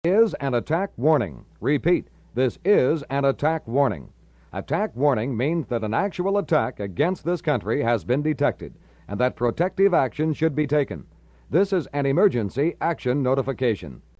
Is an attack warning. Repeat, this is an attack warning. Attack warning means that an actual attack against this country has been detected and that protective action should be taken. This is an emergency action notification.